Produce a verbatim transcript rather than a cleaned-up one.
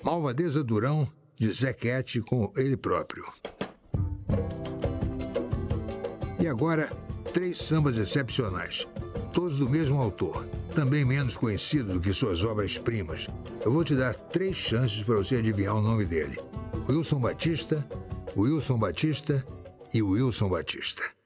Malvadeza Durão, de Zequete, com ele próprio. E agora, três sambas excepcionais, todos do mesmo autor, também menos conhecido do que suas obras-primas. Eu vou te dar três chances para você adivinhar o nome dele. Wilson Batista, Wilson Batista e Wilson Batista.